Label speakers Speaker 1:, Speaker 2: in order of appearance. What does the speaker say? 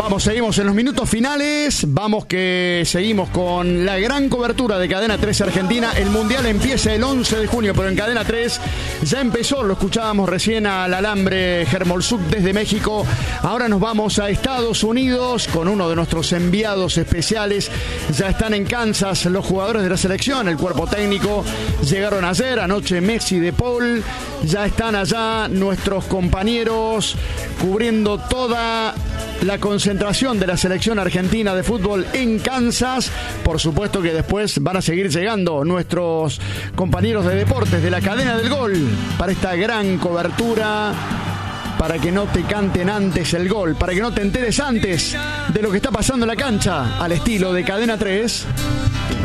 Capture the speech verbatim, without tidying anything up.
Speaker 1: Vamos, seguimos en los minutos finales. Vamos que seguimos con la gran cobertura de Cadena tres Argentina. El Mundial empieza el once de junio, pero en Cadena tres ya empezó. Lo escuchábamos recién al alambre Hermolsuk desde México. Ahora nos vamos a Estados Unidos con uno de nuestros enviados especiales. Ya están en Kansas los jugadores de la selección, el cuerpo técnico. Llegaron ayer, anoche Messi, De Paul. Ya están allá nuestros compañeros cubriendo toda la concentración de la selección argentina de fútbol en Kansas. Por supuesto que después van a seguir llegando nuestros compañeros de deportes de la cadena del gol para esta gran cobertura, para que no te canten antes el gol, para que no te enteres antes de lo que está pasando en la cancha, al estilo de Cadena tres.